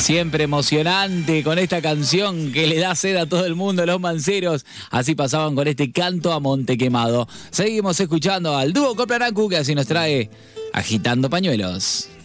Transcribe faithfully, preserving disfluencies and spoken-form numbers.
Siempre emocionante con esta canción que le da sed a todo el mundo, los manceros. Así pasaban con este canto a Monte Quemado. Seguimos escuchando al dúo Coplanacu, que así nos trae Agitando Pañuelos.